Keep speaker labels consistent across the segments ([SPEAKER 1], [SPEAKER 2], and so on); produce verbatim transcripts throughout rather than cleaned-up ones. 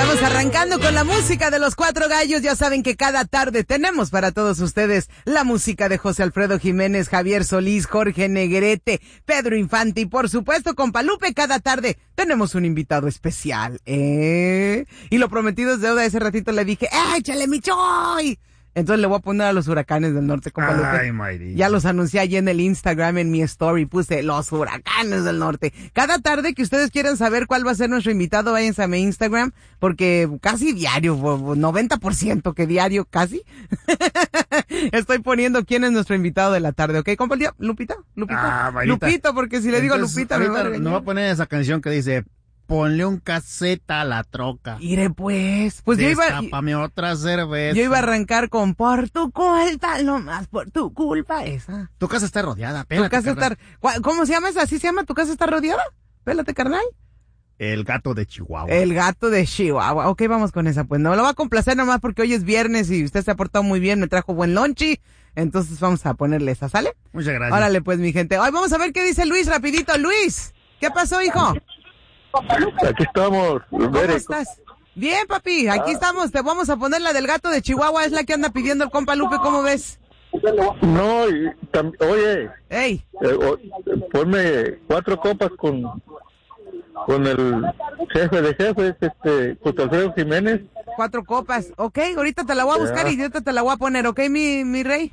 [SPEAKER 1] Estamos arrancando con la música de los Cuatro Gallos. Ya saben que cada tarde tenemos para todos ustedes la música de José Alfredo Jiménez, Javier Solís, Jorge Negrete, Pedro Infante y por supuesto Compa Lupe. Cada tarde tenemos un invitado especial, ¿eh? Y lo prometido es deuda. Ese ratito le dije, ¡échale mi choy! Entonces le voy a poner a los Huracanes del Norte, Compa Lupe.
[SPEAKER 2] Ay, Mayri.
[SPEAKER 1] Ya los anuncié allí en el Instagram, en mi story, puse los Huracanes del Norte. Cada tarde que ustedes quieran saber cuál va a ser nuestro invitado, váyanse a mi Instagram, porque casi diario, noventa por ciento que diario, casi, estoy poniendo quién es nuestro invitado de la tarde, ¿ok, compa? Lupita, Lupita,
[SPEAKER 2] Ah,
[SPEAKER 1] Lupito, porque si le digo
[SPEAKER 2] Entonces,
[SPEAKER 1] Lupita me va a
[SPEAKER 2] ahorita
[SPEAKER 1] regañar.
[SPEAKER 2] no va a poner esa canción que dice, ponle un caseta a la troca.
[SPEAKER 1] Iré pues, pues yo iba,
[SPEAKER 2] Destápame otra cerveza.
[SPEAKER 1] yo iba a arrancar con por tu culpa, nomás por tu culpa esa.
[SPEAKER 2] Tu casa está rodeada,
[SPEAKER 1] Tu
[SPEAKER 2] pélate,
[SPEAKER 1] casa
[SPEAKER 2] carnal.
[SPEAKER 1] está, ¿cómo se llama esa? ¿Así se llama? ¿Tu casa está rodeada? Pélate, carnal.
[SPEAKER 2] El gato de Chihuahua.
[SPEAKER 1] El gato de Chihuahua. Ok, vamos con esa, pues. No lo va a complacer nomás porque hoy es viernes y usted se ha portado muy bien, me trajo buen lonchi. Entonces vamos a ponerle esa, ¿sale?
[SPEAKER 2] Muchas gracias.
[SPEAKER 1] Órale, pues, mi gente. Hoy vamos a ver qué dice Luis, rapidito. Luis, ¿qué pasó, hijo?
[SPEAKER 3] Aquí estamos.
[SPEAKER 1] ¿Cómo
[SPEAKER 3] Bere.
[SPEAKER 1] estás? Bien, papi, aquí estamos. Te vamos a poner la del gato de Chihuahua. Es la que anda pidiendo el compa Lupe, ¿cómo ves?
[SPEAKER 3] No, y tam- oye,
[SPEAKER 1] Ey,
[SPEAKER 3] eh, o- ponme cuatro copas con con el jefe de jefes, este, José Alfredo Jiménez.
[SPEAKER 1] cuatro copas. Ok, ahorita te la voy a buscar
[SPEAKER 3] Ya.
[SPEAKER 1] y ahorita te la voy a poner, ¿ok, mi, mi rey?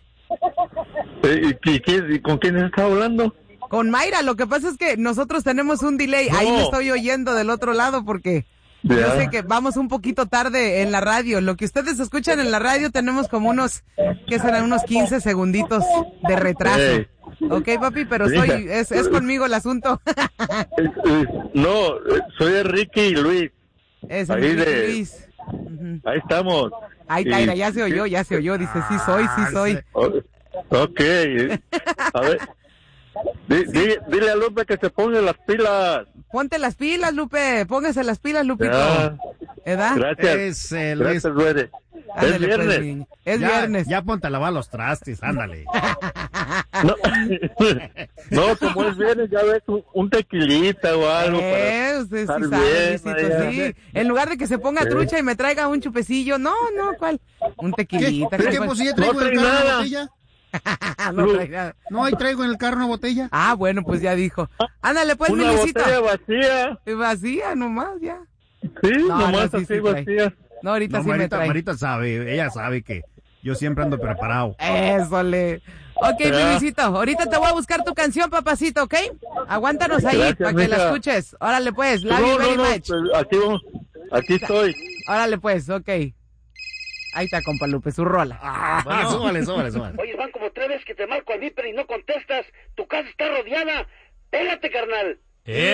[SPEAKER 3] Eh, ¿Y, y quién- y con quién está hablando?
[SPEAKER 1] Con Mayra, lo que pasa es que nosotros tenemos un delay.
[SPEAKER 3] No.
[SPEAKER 1] Ahí me estoy oyendo del otro lado porque yo
[SPEAKER 3] Ya.
[SPEAKER 1] sé que vamos un poquito tarde en la radio. Lo que ustedes escuchan en la radio tenemos como unos, ¿qué serán? Unos quince segunditos de retraso.
[SPEAKER 3] Ey.
[SPEAKER 1] Ok, papi, pero
[SPEAKER 3] Sí.
[SPEAKER 1] soy, es, es conmigo el asunto.
[SPEAKER 3] Eh, eh, no, eh, soy Enrique y Luis.
[SPEAKER 1] Es
[SPEAKER 3] Ahí
[SPEAKER 1] Enrique
[SPEAKER 3] de-
[SPEAKER 1] Luis. Ujú.
[SPEAKER 3] Ahí estamos.
[SPEAKER 1] Ay,
[SPEAKER 3] Y-
[SPEAKER 1] Taira, ya se oyó, ya se oyó. Dice, sí soy, sí soy.
[SPEAKER 3] O- Ok. A ver. Di- di- dile a Lupe que se ponga las pilas.
[SPEAKER 1] Ponte las pilas, Lupe. Póngase las pilas, Lupito.
[SPEAKER 3] Ya.
[SPEAKER 1] ¿Edad?
[SPEAKER 3] Gracias.
[SPEAKER 2] Ese, Luis.
[SPEAKER 3] Gracias, Bere.
[SPEAKER 1] Ándale,
[SPEAKER 3] Es viernes.
[SPEAKER 1] pues, niño. Es
[SPEAKER 2] ya,
[SPEAKER 1] viernes.
[SPEAKER 2] Ya ponte a lavar los trastes, ándale.
[SPEAKER 3] No, no, como es viernes, ya ves un, un tequilita o algo.
[SPEAKER 1] Eh,
[SPEAKER 3] para
[SPEAKER 1] usted sí
[SPEAKER 3] estar
[SPEAKER 1] sabe,
[SPEAKER 3] bien,
[SPEAKER 1] Luisito,
[SPEAKER 3] allá.
[SPEAKER 1] sí. En lugar de que se ponga
[SPEAKER 3] Sí.
[SPEAKER 1] trucha y me traiga un chupecillo, no, no, ¿cuál? Un
[SPEAKER 2] ¿Qué?
[SPEAKER 1] tequilita.
[SPEAKER 2] ¿Qué?
[SPEAKER 1] compa.
[SPEAKER 2] Pues si ya
[SPEAKER 3] No
[SPEAKER 2] traigo en el
[SPEAKER 3] trae
[SPEAKER 2] carro una
[SPEAKER 3] nada.
[SPEAKER 2] botella.
[SPEAKER 1] No trae nada.
[SPEAKER 2] No, ahí traigo en el carro una botella.
[SPEAKER 1] Ah, bueno, pues ya dijo. Ándale, pues, mi
[SPEAKER 3] Una
[SPEAKER 1] Luisito.
[SPEAKER 3] botella vacía.
[SPEAKER 1] Vacía nomás, ya.
[SPEAKER 3] Sí,
[SPEAKER 1] No,
[SPEAKER 3] nomás
[SPEAKER 1] no, sí,
[SPEAKER 3] así
[SPEAKER 1] sí trae.
[SPEAKER 3] vacía.
[SPEAKER 1] No, ahorita
[SPEAKER 2] No,
[SPEAKER 1] sí me
[SPEAKER 2] Marita,
[SPEAKER 1] trae.
[SPEAKER 2] Marita sabe, ella sabe que yo siempre ando preparado.
[SPEAKER 1] Eso le. Ok, mi
[SPEAKER 3] Ya.
[SPEAKER 1] Luisito, ahorita te voy a buscar tu canción, papacito, ¿ok? Aguántanos ahí
[SPEAKER 3] Gracias,
[SPEAKER 1] para que la
[SPEAKER 3] mija.
[SPEAKER 1] escuches. Órale, pues, love you
[SPEAKER 3] No,
[SPEAKER 1] very
[SPEAKER 3] no, no,
[SPEAKER 1] much.
[SPEAKER 3] pues, aquí vamos. Aquí estoy.
[SPEAKER 1] Órale, pues, ok. Ahí está, compa Lupe, su rola.
[SPEAKER 2] Ah, bueno, súbale, súbale, súbale.
[SPEAKER 4] Oye, van como tres veces que te marco a mí, pero y no contestas. Tu casa está rodeada. Pégate, carnal.